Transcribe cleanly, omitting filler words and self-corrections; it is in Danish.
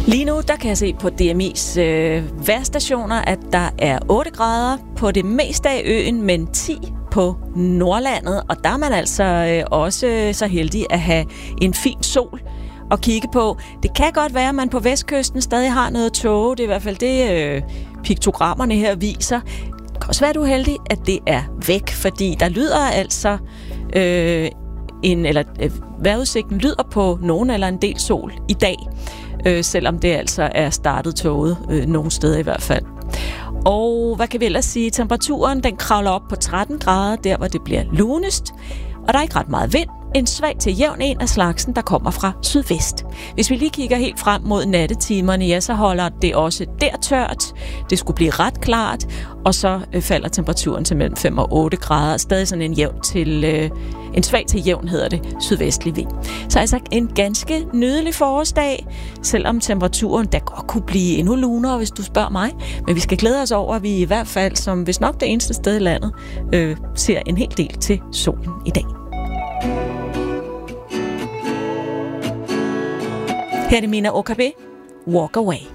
Lige nu, der kan jeg se på DMI's vejrstationer, at der er 8 grader på det meste af øen, men 10 på Nordlandet. Og der er man altså også så heldig at have en fin sol at kigge på. Det kan godt være, at man på vestkysten stadig har noget tåge. Det er i hvert fald det, piktogrammerne her viser. Det kan også være, at du er heldig, at det er væk, fordi der lyder altså... vejrudsigten lyder på nogen eller en del sol i dag, selvom det altså er startet tåget nogle steder i hvert fald. Og hvad kan vi ellers sige? Temperaturen den kravler op på 13 grader, der hvor det bliver lunest, og der er ikke ret meget vind. En svag til jævn en af slagsen, der kommer fra sydvest. Hvis vi lige kigger helt frem mod nattetimerne, ja, så holder det også der tørt. Det skulle blive ret klart, og så falder temperaturen til mellem 5 og 8 grader. Stadig sådan en svag til jævn, hedder det, sydvestlig vind. Så altså en ganske nydelig forårsdag, selvom temperaturen der godt kunne blive endnu lunere, hvis du spørger mig. Men vi skal glæde os over, at vi i hvert fald, som hvis nok det eneste sted i landet, ser en hel del til solen i dag. Her er det Mina OKB. Walk Away.